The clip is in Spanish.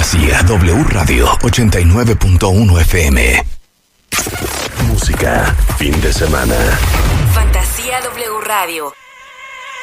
Fantasía W Radio 89.1 FM. Música, fin de semana. Fantasía W Radio